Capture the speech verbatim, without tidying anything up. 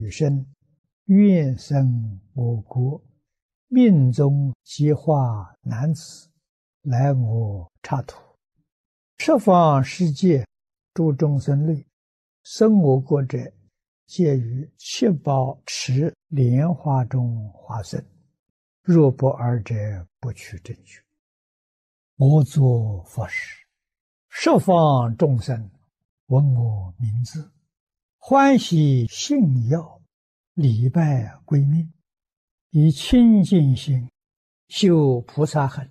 余生，愿生我国，命中即化男子，来我刹土。十方世界诸众生类，生我国者，皆于七宝池莲花中化身。若不尔者，不取正觉。我作佛时，十方众生闻我名字，欢喜信要，礼拜归命，以清净心修菩萨行，